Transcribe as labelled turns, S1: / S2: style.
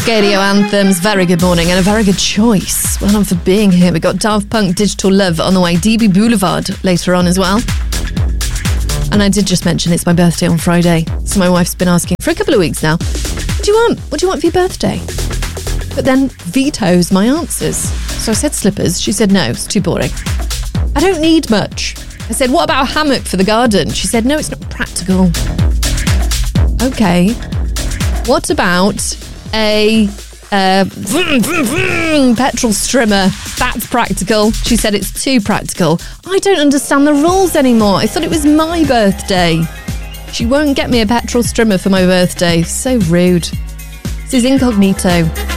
S1: Cascadio Anthems, very good morning and a very good choice. Well done for being here. We've got Daft Punk, Digital Love on the way, DB Boulevard later on as well. And I did just mention it's my birthday on Friday, so my wife's been asking for a couple of weeks now, what do you want? What do you want for your birthday? But then vetoes my answers. So I said slippers. She said no, it's too boring. I don't need much. I said, what about a hammock for the garden? She said, no, it's not practical. Okay. What about a petrol strimmer? That's practical. She said it's too practical. I don't understand the rules anymore. I thought it was my birthday. She won't get me a petrol strimmer for my birthday. So rude. This is Incognito.